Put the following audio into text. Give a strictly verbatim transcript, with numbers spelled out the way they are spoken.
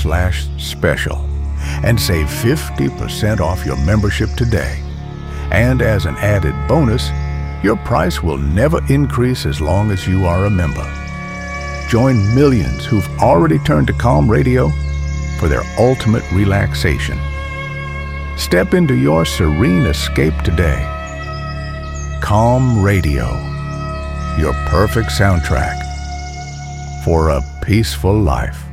slash special and save fifty percent off your membership today. And as an added bonus, your price will never increase as long as you are a member. Join millions who've already turned to Calm Radio for their ultimate relaxation. Step into your serene escape today. Calm Radio, your perfect soundtrack for a peaceful life.